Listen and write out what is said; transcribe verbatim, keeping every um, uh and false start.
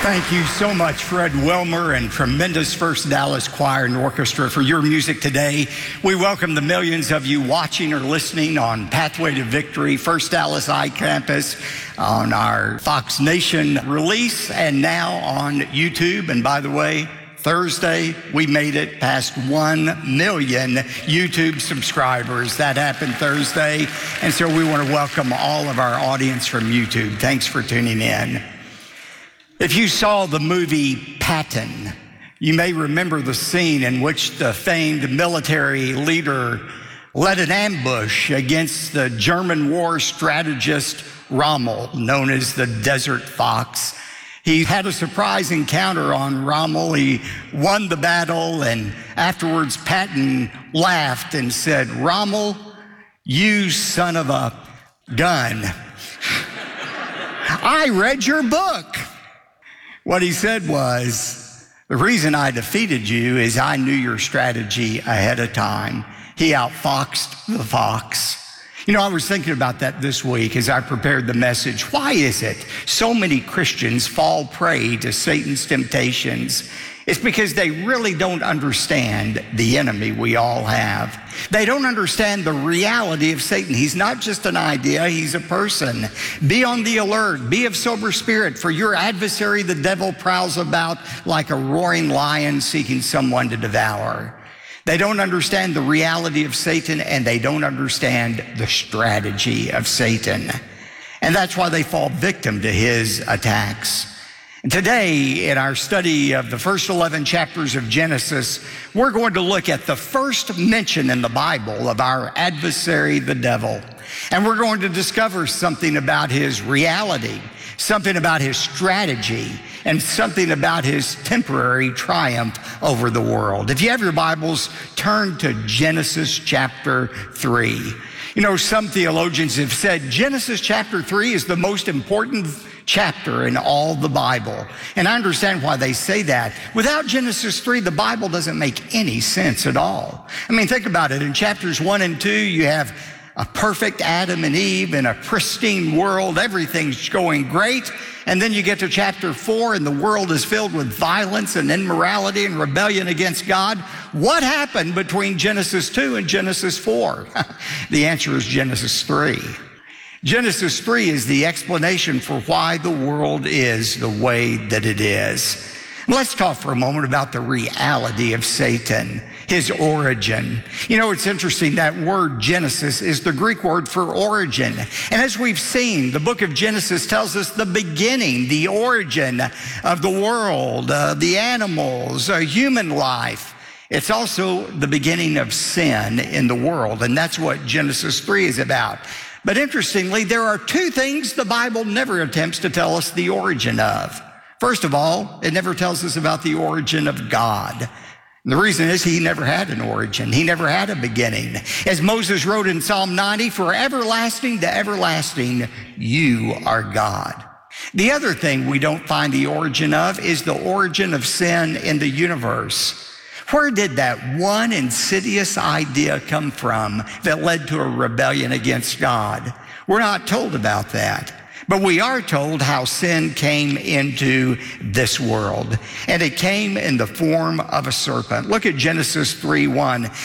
Thank you so much, Fred Wilmer and tremendous First Dallas Choir and Orchestra, for your music today. We welcome the millions of you watching or listening on Pathway to Victory, First Dallas iCampus, on our Fox Nation release, and now on YouTube. And by the way, Thursday, we made it past one million YouTube subscribers. That happened Thursday. And so we want to welcome all of our audience from YouTube. Thanks for tuning in. If you saw the movie Patton, you may remember the scene in which the famed military leader led an ambush against the German war strategist Rommel, known as the Desert Fox. He had a surprise encounter on Rommel. He won the battle, and afterwards Patton laughed and said, "Rommel, you son of a gun. I read your book." What he said was, "The reason I defeated you is I knew your strategy ahead of time." He outfoxed the fox. You know, I was thinking about that this week as I prepared the message. Why is it so many Christians fall prey to Satan's temptations? It's because they really don't understand the enemy we all have. They don't understand the reality of Satan. He's not just an idea, he's a person. Be on the alert, be of sober spirit, for your adversary, the devil, prowls about like a roaring lion seeking someone to devour. They don't understand the reality of Satan, and they don't understand the strategy of Satan. And that's why they fall victim to his attacks. And today, in our study of the first eleven chapters of Genesis, we're going to look at the first mention in the Bible of our adversary, the devil. And we're going to discover something about his reality, something about his strategy, and something about his temporary triumph over the world. If you have your Bibles, turn to Genesis chapter three. You know, some theologians have said Genesis chapter three is the most important chapter in all the Bible. And I understand why they say that. Without Genesis three, the Bible doesn't make any sense at all. I mean, think about it. In chapters one and two, you have a perfect Adam and Eve in a pristine world. Everything's going great. And then you get to chapter four, and the world is filled with violence and immorality and rebellion against God. What happened between Genesis two and Genesis four? The answer is Genesis three. Genesis three is the explanation for why the world is the way that it is. Let's talk for a moment about the reality of Satan, his origin. You know, it's interesting, that word Genesis is the Greek word for origin. And as we've seen, the book of Genesis tells us the beginning, the origin of the world, uh, the animals, uh, human life. It's also the beginning of sin in the world, and that's what Genesis three is about. But interestingly, there are two things the Bible never attempts to tell us the origin of. First of all, it never tells us about the origin of God. And the reason is he never had an origin. He never had a beginning. As Moses wrote in Psalm ninety, "For everlasting to everlasting, you are God." The other thing we don't find the origin of is the origin of sin in the universe. Where did that one insidious idea come from that led to a rebellion against God? We're not told about that. But we are told how sin came into this world, and it came in the form of a serpent. Look at Genesis three one.